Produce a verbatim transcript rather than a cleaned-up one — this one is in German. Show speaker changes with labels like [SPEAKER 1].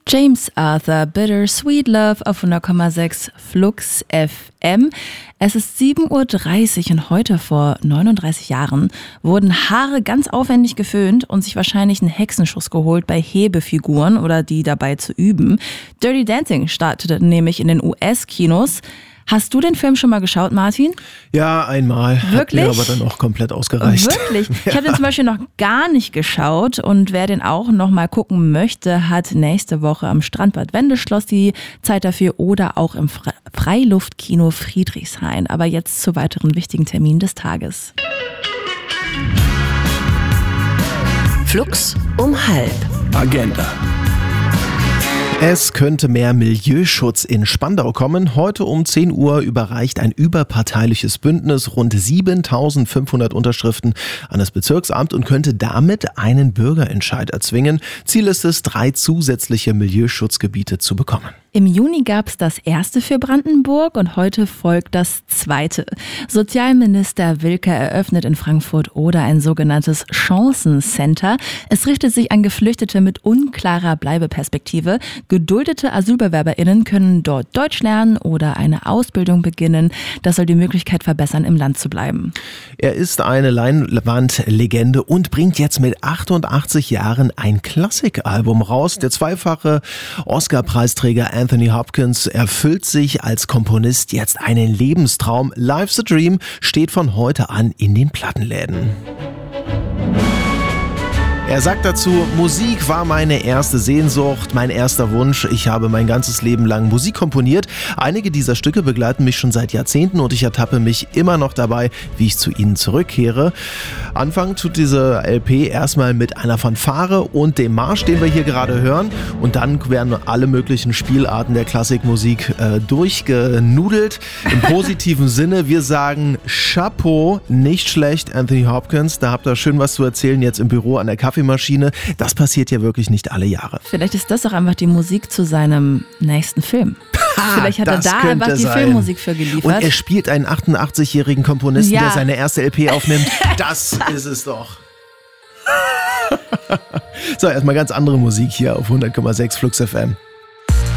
[SPEAKER 1] James Arthur, Bittersweet Love auf hundert Komma sechs Flux F M. Es ist sieben Uhr dreißig und heute vor neununddreißig Jahren wurden Haare ganz aufwendig geföhnt und sich wahrscheinlich einen Hexenschuss geholt bei Hebefiguren oder die dabei zu üben. Dirty Dancing startete nämlich in den U S-Kinos. Hast du den Film schon mal geschaut, Martin?
[SPEAKER 2] Ja, einmal.
[SPEAKER 1] Wirklich?
[SPEAKER 2] Hat mir aber dann auch komplett ausgereicht.
[SPEAKER 1] Wirklich? Ich
[SPEAKER 2] Ja.
[SPEAKER 1] habe den zum Beispiel noch gar nicht geschaut und wer den auch noch mal gucken möchte, hat nächste Woche am Strandbad Wendeschloss die Zeit dafür oder auch im Fre- Freiluftkino Friedrichshain. Aber jetzt zu weiteren wichtigen Terminen des Tages.
[SPEAKER 3] Flux um halb.
[SPEAKER 2] Agenda. Es könnte mehr Milieuschutz in Spandau kommen. Heute um zehn Uhr überreicht ein überparteiliches Bündnis rund siebentausendfünfhundert Unterschriften an das Bezirksamt und könnte damit einen Bürgerentscheid erzwingen. Ziel ist es, drei zusätzliche Milieuschutzgebiete zu bekommen.
[SPEAKER 1] Im Juni gab es das erste für Brandenburg und heute folgt das zweite. Sozialminister Wilke eröffnet in Frankfurt oder ein sogenanntes Chancencenter. Es richtet sich an Geflüchtete mit unklarer Bleibeperspektive. Geduldete AsylbewerberInnen können dort Deutsch lernen oder eine Ausbildung beginnen. Das soll die Möglichkeit verbessern, im Land zu bleiben.
[SPEAKER 2] Er ist eine Leinwandlegende und bringt jetzt mit achtundachtzig Jahren ein Klassikalbum raus. Der zweifache Oscar-Preisträger Anthony Hopkins erfüllt sich als Komponist jetzt einen Lebenstraum. Life's a Dream steht von heute an in den Plattenläden. Er sagt dazu, Musik war meine erste Sehnsucht, mein erster Wunsch. Ich habe mein ganzes Leben lang Musik komponiert. Einige dieser Stücke begleiten mich schon seit Jahrzehnten und ich ertappe mich immer noch dabei, wie ich zu ihnen zurückkehre. Anfangen tut diese L P erstmal mit einer Fanfare und dem Marsch, den wir hier gerade hören. Und dann werden alle möglichen Spielarten der Klassikmusik äh, durchgenudelt. Im positiven Sinne, wir sagen Chapeau, nicht schlecht, Anthony Hopkins. Da habt ihr schön was zu erzählen jetzt im Büro an der Kaffeemaschine. Das passiert ja wirklich nicht alle Jahre.
[SPEAKER 1] Vielleicht ist das auch einfach die Musik zu seinem nächsten Film. Vielleicht hat er
[SPEAKER 2] das
[SPEAKER 1] da
[SPEAKER 2] könnte
[SPEAKER 1] einfach die
[SPEAKER 2] sein.
[SPEAKER 1] Filmmusik für geliefert.
[SPEAKER 2] Und er spielt einen achtundachtzig-jährigen Komponisten,
[SPEAKER 1] Ja.
[SPEAKER 2] der seine erste L P aufnimmt. Das ist es doch. So, erstmal ganz andere Musik hier auf hundert Komma sechs Flux F M.